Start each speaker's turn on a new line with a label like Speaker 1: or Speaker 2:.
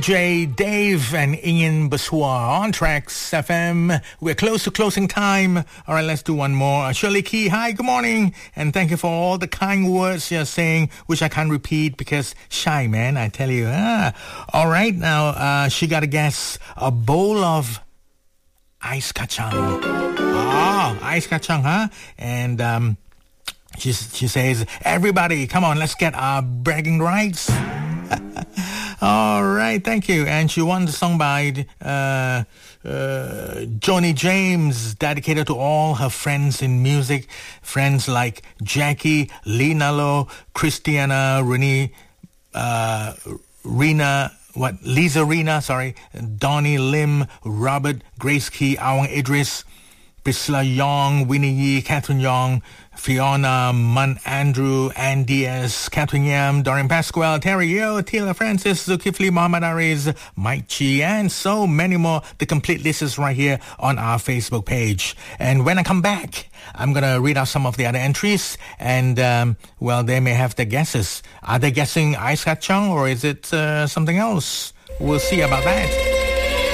Speaker 1: J. Dave and Ian Baswa on Tracks FM. We're close to closing time. All right, let's do one more. Shirley Key, hi, good morning. And thank you for all the kind words you're saying, which I can't repeat because shy, man, I tell you. All right, now she got to guess a bowl of ice kacang. Ice kacang, huh? And she says, everybody, come on, let's get our bragging rights. All right, thank you. And she won the song by Joni James, dedicated to all her friends in music. Friends like Jackie, Lina Lo, Christiana, Lisa Rena, Donnie Lim, Robert, Grace Key, Awang Idris, Priscilla Yong, Winnie Yee, Catherine Yong, Fiona, Mun Andrew, Ann Diaz, Catherine Yam, Doreen Pasquale, Terry Yo, Tila Francis, Zulkifli, Muhammad Ariz, Mike Chi, and so many more. The complete list is right here on our Facebook page. And when I come back, I'm going to read out some of the other entries, and, they may have their guesses. Are they guessing ice kacang, or is it something else? We'll see about that.